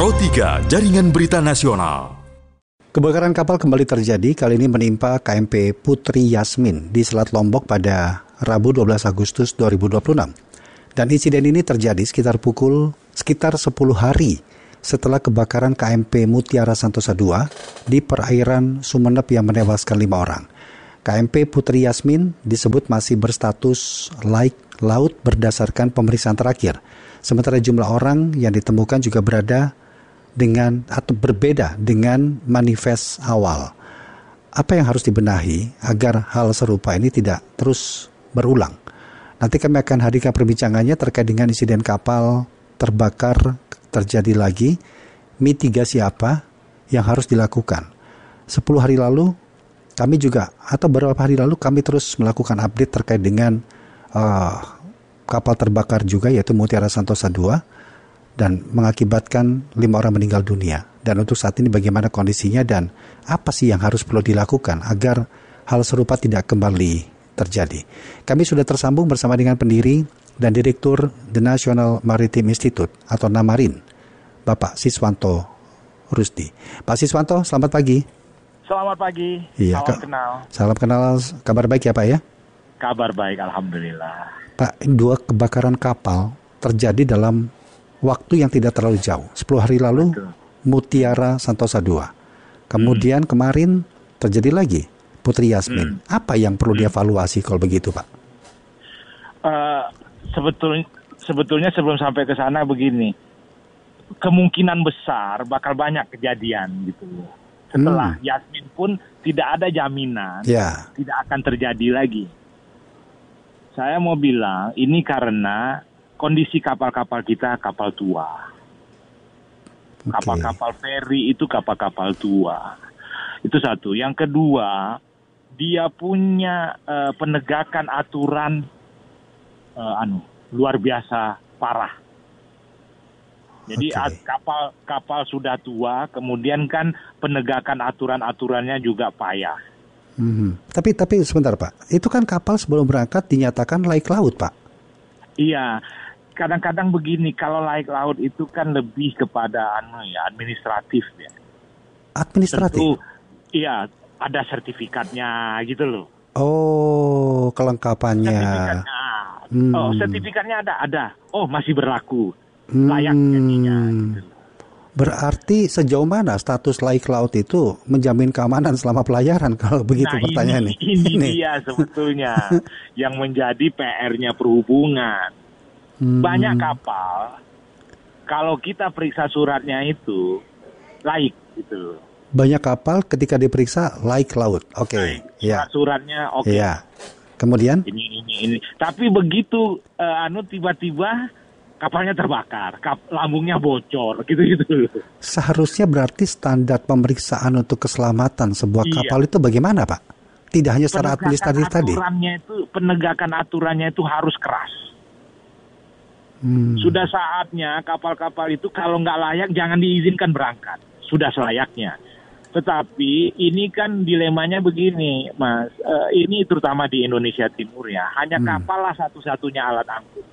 Pro 3 Jaringan Berita Nasional. Kebakaran kapal kembali terjadi, kali ini menimpa KMP Putri Yasmin di Selat Lombok pada Rabu 12 Agustus 2026. Dan insiden ini terjadi sekitar 10 hari setelah kebakaran KMP Mutiara Santosa II di perairan Sumeneb yang menewaskan 5 orang. KMP Putri Yasmin disebut masih berstatus laik laut berdasarkan pemeriksaan terakhir. Sementara jumlah orang yang ditemukan juga berbeda dengan manifest awal. Apa yang harus dibenahi agar hal serupa ini tidak terus berulang? Nanti kami akan hadirkan perbincangannya terkait dengan insiden kapal terbakar terjadi lagi, mitigasi apa yang harus dilakukan. 10 hari lalu kami juga, atau beberapa hari lalu kami terus melakukan update terkait dengan kapal terbakar juga, yaitu Mutiara Santosa II, dan mengakibatkan 5 orang meninggal dunia. Dan untuk saat ini bagaimana kondisinya dan apa sih yang harus perlu dilakukan agar hal serupa tidak kembali terjadi. Kami sudah tersambung bersama dengan pendiri dan Direktur The National Maritime Institute atau NAMARIN, Bapak Siswanto Rusdi. Pak Siswanto, selamat pagi. Selamat pagi, Iya, salam kenal. Salam kenal, kabar baik ya Pak ya? Kabar baik, Alhamdulillah. Pak, 2 kebakaran kapal terjadi dalam waktu yang tidak terlalu jauh. 10 hari lalu, betul. Mutiara Santosa II. Kemudian kemarin terjadi lagi, Putri Yasmin. Apa yang perlu dievaluasi kalau begitu, Pak? Sebetulnya sebelum sampai ke sana begini, kemungkinan besar bakal banyak kejadian gitu. Setelah Yasmin pun tidak ada jaminan tidak akan terjadi lagi. Saya mau bilang ini karena kondisi kapal-kapal kita kapal tua. Kapal-kapal feri itu kapal-kapal tua. Itu satu. Yang kedua, dia punya penegakan aturan luar biasa parah. Jadi kapal sudah tua, kemudian kan penegakan aturan-aturannya juga payah. Tapi sebentar Pak, itu kan kapal sebelum berangkat dinyatakan laik laut Pak. Iya, kadang-kadang begini, kalau laik laut itu kan lebih kepada administratif ya. Administratif? Tentu, iya, ada sertifikatnya gitu loh. Oh, kelengkapannya. Sertifikatnya ada. Oh, masih berlaku. Layak jadinya gitu. Berarti sejauh mana status laik laut itu menjamin keamanan selama pelayaran kalau begitu pertanyaannya? Ini dia sebetulnya yang menjadi PR-nya perhubungan. Banyak kapal kalau kita periksa suratnya itu laik gitu. Banyak kapal ketika diperiksa laik laut. Oke. Ya. Suratnya oke. Ya. Kemudian? Ini. Tapi begitu tiba-tiba kapalnya terbakar, lambungnya bocor, gitu-gitu. Seharusnya berarti standar pemeriksaan untuk keselamatan sebuah kapal itu bagaimana, Pak? Tidak hanya secara administratif tadi. Penegakan aturannya itu harus keras. Sudah saatnya kapal-kapal itu kalau nggak layak jangan diizinkan berangkat. Sudah selayaknya. Tetapi ini kan dilemanya begini, Mas. Ini terutama di Indonesia Timur ya. Hanya kapal lah satu-satunya alat angkut.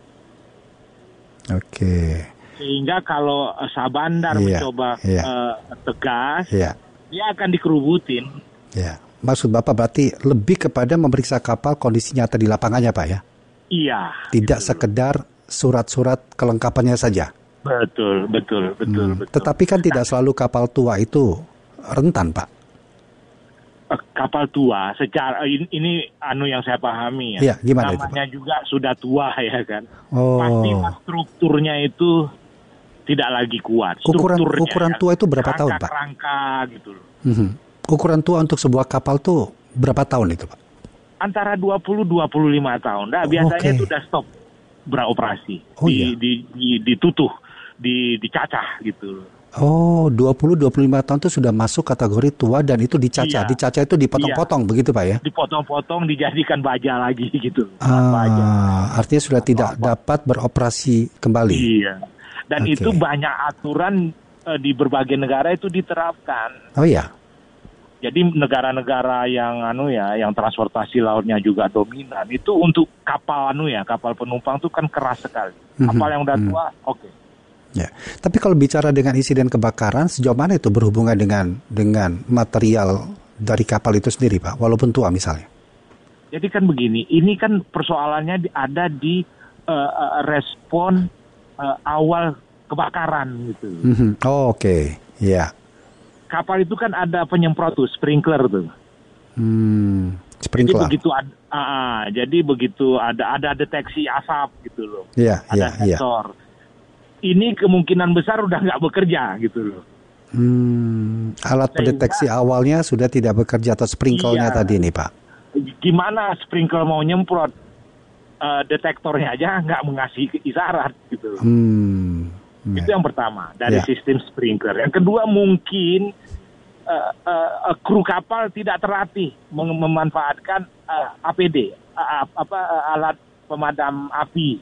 Oke. Sehingga kalau Sabandar mencoba tegas, dia akan dikerubutin. Ya. Maksud Bapak berarti lebih kepada memeriksa kapal kondisi nyata di lapangannya, Pak ya? Iya. Tidak sekedar surat-surat kelengkapannya saja. Betul. Tetapi kan tidak selalu kapal tua itu rentan, Pak. Kapal tua, secara ini yang saya pahami ya. Gimana namanya itu, Pak? juga sudah tua ya kan. Pasti strukturnya itu tidak lagi kuat. Ukuran tua itu berapa tahun, Pak? Rangka gitu loh. Ukuran tua untuk sebuah kapal tuh berapa tahun itu, Pak? Antara 20-25 tahun. Nah, biasanya itu udah stop beroperasi. Ditutuh, dicacah gitu loh. Oh, 20-25 tahun itu sudah masuk kategori tua dan itu dicacah. Dicacah itu dipotong-potong begitu Pak ya? Dipotong-potong, dijadikan baja lagi gitu. Artinya sudah tidak dapat beroperasi kembali. Iya. Dan itu banyak aturan di berbagai negara itu diterapkan. Oh iya. Jadi negara-negara yang transportasi lautnya juga dominan itu untuk kapal kapal penumpang itu kan keras sekali. Kapal yang udah tua, oke. Ya. Tapi kalau bicara dengan insiden kebakaran, sejauh mana itu berhubungan dengan material dari kapal itu sendiri, Pak? Walaupun tua misalnya. Jadi kan begini, ini kan persoalannya ada di respon awal kebakaran gitu. Oh, oke. Ya. Kapal itu kan ada penyemprot tuh, sprinkler tuh. Sprinkler. Jadi begitu ada deteksi asap gitu loh. Iya, ada sensor. Ini kemungkinan besar udah nggak bekerja gitu loh. Alat pendeteksi awalnya sudah tidak bekerja atau sprinklernya tadi nih, Pak. Gimana sprinkler mau nyemprot? Detektornya aja nggak mengasih isyarat gitu loh. Itu yang pertama dari sistem sprinkler. Yang kedua mungkin kru kapal tidak terlatih memanfaatkan APD, alat pemadam api.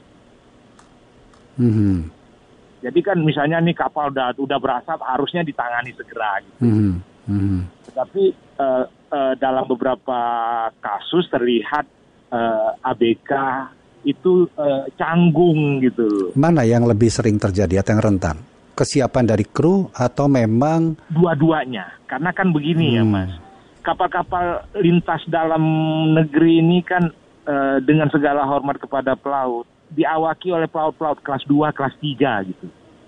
Jadi kan misalnya nih kapal udah berasap harusnya ditangani segera gitu. Tapi dalam beberapa kasus terlihat ABK itu canggung gitu. Mana yang lebih sering terjadi atau yang rentan? Kesiapan dari kru atau memang dua-duanya? Karena kan begini ya Mas, kapal-kapal lintas dalam negeri ini kan dengan segala hormat kepada pelaut, diawaki oleh pelaut-pelaut kelas 2, kelas 3 gitu.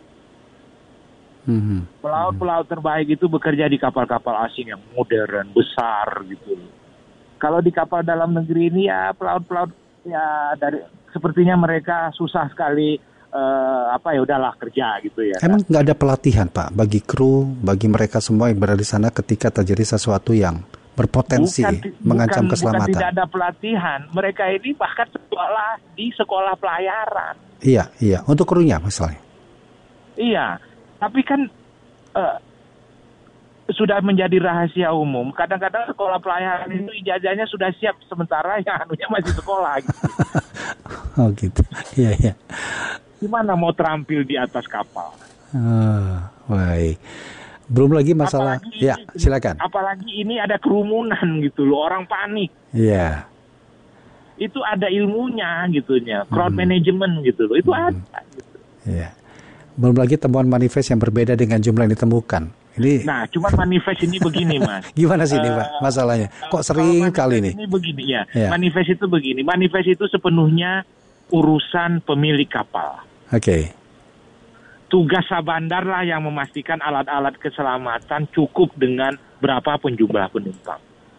Pelaut-pelaut terbaik itu bekerja di kapal-kapal asing yang modern, besar gitu. Kalau di kapal dalam negeri ini ya pelaut-pelaut ya sepertinya mereka susah sekali udahlah kerja gitu ya. Emang nggak ada pelatihan Pak bagi kru, bagi mereka semua yang berada di sana ketika terjadi sesuatu yang berpotensi mengancam keselamatan? Bukan tidak ada pelatihan, mereka ini bahkan sekolah di sekolah pelayaran. Iya, untuk krunya misalnya. Iya, tapi kan sudah menjadi rahasia umum. Kadang-kadang sekolah pelayaran itu ijazahnya sudah siap, sementara yang anunya masih sekolah. Gitu. Oh gitu, iya. Gimana mau terampil di atas kapal? Baik. Belum lagi masalah. Silakan. Apalagi ini ada kerumunan gitu loh, orang panik. Iya. Itu ada ilmunya gitunya, crowd management gitu loh, itu ada. Gitu. Iya. Belum lagi temuan manifest yang berbeda dengan jumlah yang ditemukan. Nah, cuma manifest ini begini, Mas. Gimana sih ini, Pak, masalahnya? Kok sering kali ini? Ini begini ya. Manifest itu begini. Manifest itu sepenuhnya urusan pemilik kapal. Oke. Tugas Sabandar lah yang memastikan alat-alat keselamatan cukup dengan berapapun jumlah penumpang.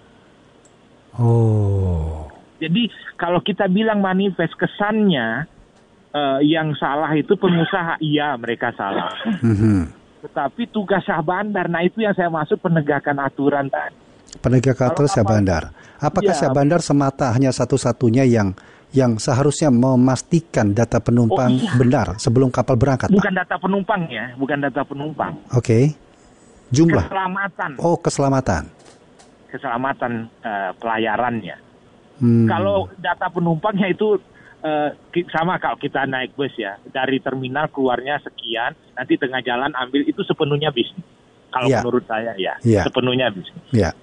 Oh. Jadi kalau kita bilang manifest, kesannya yang salah itu pengusaha. Iya, mereka salah. Tetapi tugas Syah Bandar, nah itu yang saya maksud penegakan aturan tadi. Penegakan aturan Syah Bandar. Apakah Syah Bandar semata hanya satu-satunya yang seharusnya memastikan data penumpang benar sebelum kapal berangkat? Bukan Pak? Data penumpang ya, bukan data penumpang. Oke. Jumlah. Keselamatan. Oh, keselamatan. Keselamatan pelayarannya. Kalau data penumpangnya itu sama kalau kita naik bus ya, dari terminal keluarnya sekian, nanti tengah jalan ambil, itu sepenuhnya bisnis. Kalau menurut saya sepenuhnya bisnis.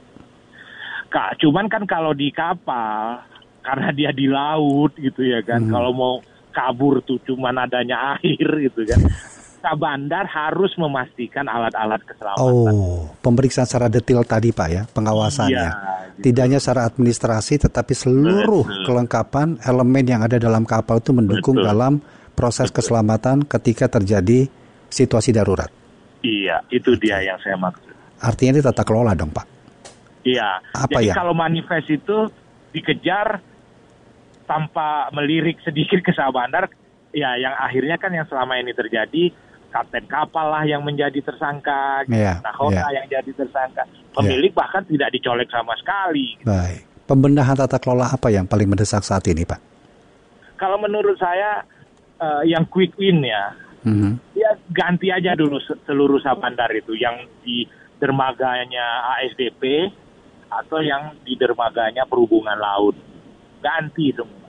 Cuman kan kalau di kapal, karena dia di laut gitu ya kan, kalau mau kabur tuh cuman adanya air gitu kan. Sabandar harus memastikan alat-alat keselamatan. Oh, pemeriksaan secara detail tadi Pak ya, pengawasannya. Gitu. Tidak hanya secara administrasi, tetapi seluruh kelengkapan elemen yang ada dalam kapal itu mendukung dalam proses keselamatan ketika terjadi situasi darurat. Iya, itu dia yang saya maksud. Artinya ini tata kelola dong Pak? Iya, jadi kalau manifest itu dikejar tanpa melirik sedikit ke Sabandar, ya yang akhirnya kan yang selama ini terjadi, kapten kapal lah yang menjadi tersangka, nahota yang jadi tersangka, pemilik bahkan tidak dicolek sama sekali. Gitu. Baik, pembenahan tata kelola apa yang paling mendesak saat ini Pak? Kalau menurut saya yang quick win ya, ya ganti aja dulu seluruh Sabandar itu, yang di dermaganya ASDP atau yang di dermaganya Perhubungan Laut, ganti semua.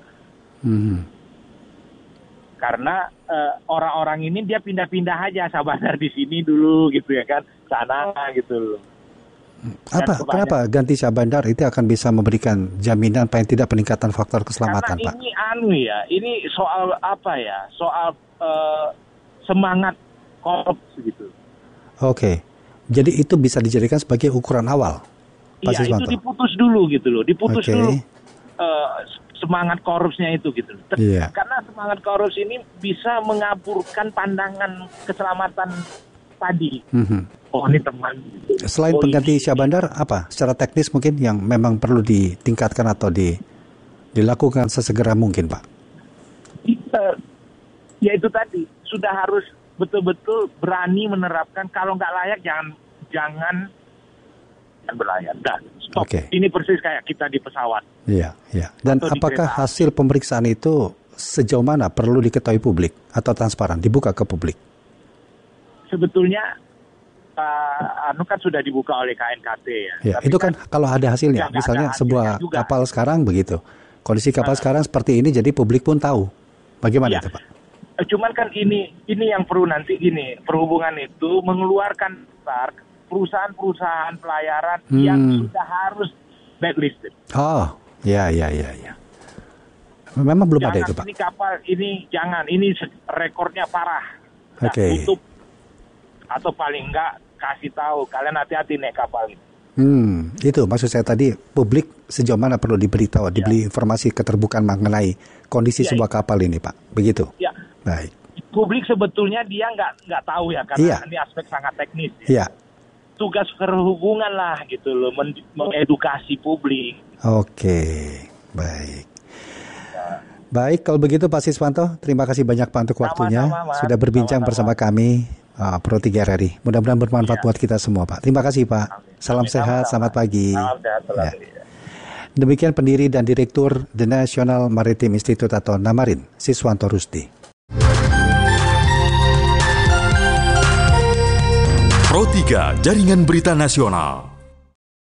Karena orang-orang ini dia pindah-pindah aja, Sabandar di sini dulu gitu ya kan, sana gitu loh. Kenapa ganti Sabandar itu akan bisa memberikan jaminan paling tidak peningkatan faktor keselamatan, Pak? Karena ini soal apa ya? Soal semangat korup gitu. Oke. Jadi itu bisa dijadikan sebagai ukuran awal. Iya, itu diputus dulu gitu loh. Diputus dulu semangat korupsinya itu gitu. Karena semangat korupsi ini bisa mengaburkan pandangan keselamatan tadi. Oh, ini teman gitu. Selain pengganti Syah Bandar, apa secara teknis mungkin yang memang perlu ditingkatkan atau dilakukan sesegera mungkin, Pak? Ya itu tadi, sudah harus betul-betul berani menerapkan, kalau nggak layak jangan berlayar. Stop. Ini persis kayak kita di pesawat. Iya. Dan apakah hasil pemeriksaan itu sejauh mana perlu diketahui publik atau transparan, dibuka ke publik? Sebetulnya kan sudah dibuka oleh KNKT ya. Itu kan kalau ada hasilnya, misalnya sebuah kapal sekarang begitu, kondisi kapal sekarang seperti ini, jadi publik pun tahu. Bagaimana itu, Pak? Cuman kan ini yang perlu nanti gini, perhubungan itu mengeluarkan perusahaan-perusahaan pelayaran yang sudah harus blacklisted. Oh, ya. Memang belum ada itu, Pak. Ini kapal ini ini rekornya parah. Tutup atau paling enggak kasih tahu kalian hati-hati naik kapal ini. Itu maksud saya tadi, publik sejauh mana perlu diberitahu, diberi informasi keterbukaan mengenai kondisi sebuah kapal ini, Pak. Begitu. Ya. Baik. Publik sebetulnya dia nggak tahu ya, karena ini aspek sangat teknis. Iya. Tugas perhubungan lah gitu loh, mengedukasi publik. Oke, baik. Baik, kalau begitu Pak Siswanto, terima kasih banyak Pak untuk waktunya. Sudah berbincang bersama kami, Pro 3 RRI. Mudah-mudahan bermanfaat buat kita semua, Pak. Terima kasih, Pak. Salam sehat, selamat pagi. Salam sehat selalu. Demikian pendiri dan direktur The National Maritime Institute atau Namarin, Siswanto Rusdi. Pro 3 Jaringan Berita Nasional.